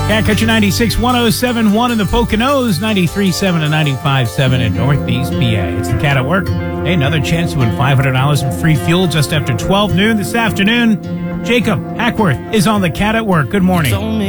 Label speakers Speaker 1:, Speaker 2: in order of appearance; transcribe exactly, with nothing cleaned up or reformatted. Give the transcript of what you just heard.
Speaker 1: Cat Country ninety-six, one oh seven point one in the Poconos, ninety-three point seven and ninety-five point seven in Northeast P A. It's the Cat at Work. Hey, another chance to win five hundred dollars in free fuel just after twelve noon this afternoon. Jacob Hackworth is on the Cat at Work. Good morning.